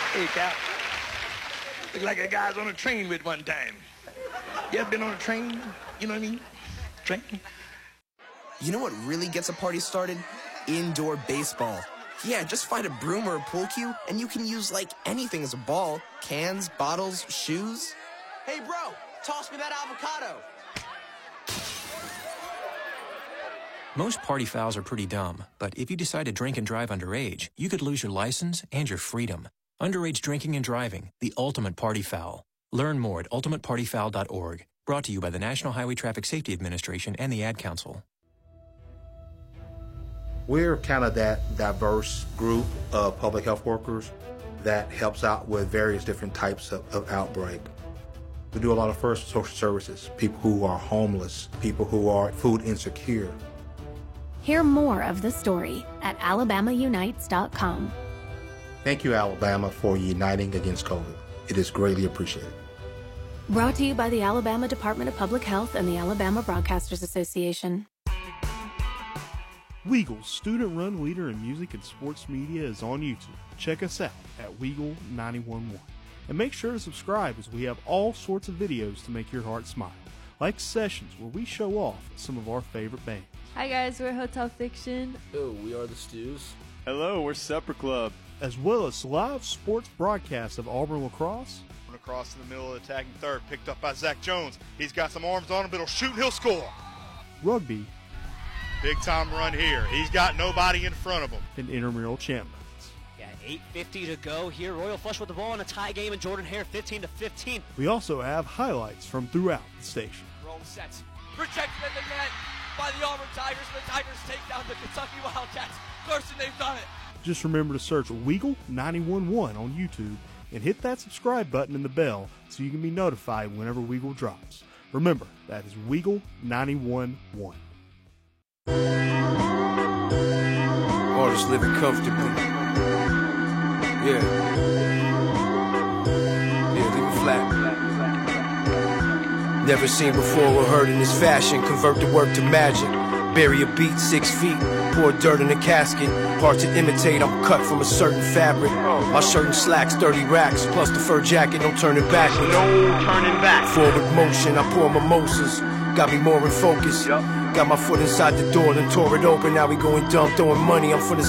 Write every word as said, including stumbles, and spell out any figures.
Hey, Cap. Look like a guy's on a train with one time. You ever been on a train? You know what I mean? Train. You know what really gets a party started? Indoor baseball. Yeah, just find a broom or a pool cue, and you can use, like, anything as a ball. Cans, bottles, shoes. Hey, bro, toss me that avocado. Most party fouls are pretty dumb, but if you decide to drink and drive underage, you could lose your license and your freedom. Underage drinking and driving, the ultimate party foul. Learn more at ultimate party foul dot org. Brought to you by the National Highway Traffic Safety Administration and the Ad Council. We're kind of that diverse group of public health workers that helps out with various different types of, of outbreak. We do a lot of first social services, people who are homeless, people who are food insecure. Hear more of the story at alabama unites dot com. Thank you, Alabama, for uniting against COVID. It is greatly appreciated. Brought to you by the Alabama Department of Public Health and the Alabama Broadcasters Association. Weagle's student-run leader in music and sports media is on YouTube. Check us out at Weagle nine one one. And make sure to subscribe as we have all sorts of videos to make your heart smile, like sessions where we show off some of our favorite bands. Hi guys, we're Hotel Fiction. Oh, we are the Stews. Hello, we're Supper Club. As well as live sports broadcasts of Auburn lacrosse. Across in the middle of the attacking third, picked up by Zach Jones. He's got some arms on him, but he'll shoot and he'll score. Rugby. Big time run here. He's got nobody in front of him. And intramural champions. Yeah, eight fifty to go here. Royal flush with the ball in a tie game, and Jordan Hare fifteen to fifteen. We also have highlights from throughout the station. Roll sets. Protected at the net by the Auburn Tigers. The Tigers take down the Kentucky Wildcats. Carson, they've done it. Just remember to search Weagle nine one one on YouTube and hit that subscribe button and the bell so you can be notified whenever Weagle drops. Remember, that is Weagle nine one one. Artists living comfortably. Yeah. Yeah, leave it flat. Never seen before or heard in this fashion. Convert the work to magic. Bury a beat six feet. Pour dirt in a casket. Hard to imitate, I'm cut from a certain fabric. My shirt and slacks, thirty racks. Plus the fur jacket, no turning back. No turning back. Forward motion, I pour mimosas. Got me more in focus. Got my foot inside the door, then tore it open. Now we going dumb, throwing money. I'm for the